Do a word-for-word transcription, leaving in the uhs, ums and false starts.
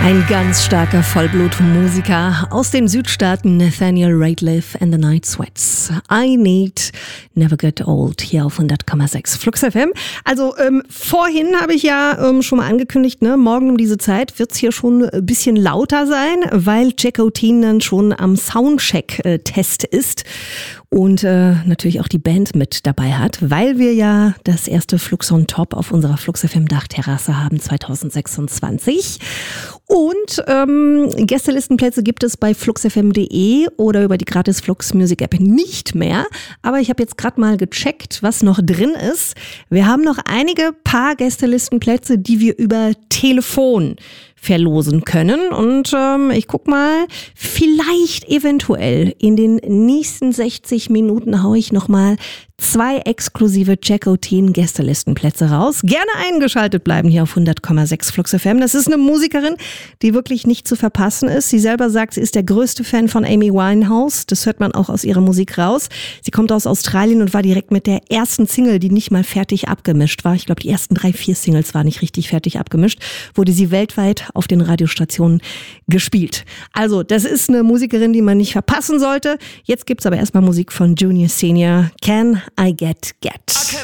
Ein ganz starker Vollblutmusiker aus den Südstaaten, Nathaniel Rateliff and the Night Sweats. I Need Never Get Old, hier auf hundert Komma sechs Flux F M. Also ähm, vorhin habe ich ja ähm, schon mal angekündigt, ne, morgen um diese Zeit wird es hier schon ein bisschen lauter sein, weil Jackotin dann schon am Soundcheck-Test ist und äh, natürlich auch die Band mit dabei hat, weil wir ja das erste Flux on Top auf unserer Flux F M Dachterrasse haben zwanzig sechsundzwanzig. Und ähm, Gästelistenplätze gibt es bei fluxfm punkt de oder über die gratis Flux Music App nicht mehr. Aber ich habe jetzt gerade mal gecheckt, was noch drin ist. Wir haben noch einige paar Gästelistenplätze, die wir über Telefon verlosen können. Und ähm, ich guck mal, vielleicht eventuell in den nächsten sechzig Minuten haue ich nochmal zwei exklusive Jackotin-Gästelistenplätze raus. Gerne eingeschaltet bleiben hier auf hundert Komma sechs Flux F M. Das ist eine Musikerin, die wirklich nicht zu verpassen ist. Sie selber sagt, sie ist der größte Fan von Amy Winehouse. Das hört man auch aus ihrer Musik raus. Sie kommt aus Australien und war direkt mit der ersten Single, die nicht mal fertig abgemischt war. Ich glaube, die ersten drei, vier Singles waren nicht richtig fertig abgemischt. Wurde sie weltweit auf den Radiostationen gespielt. Also, das ist eine Musikerin, die man nicht verpassen sollte. Jetzt gibt's aber erstmal Musik von Junior Senior. Can I Get Get?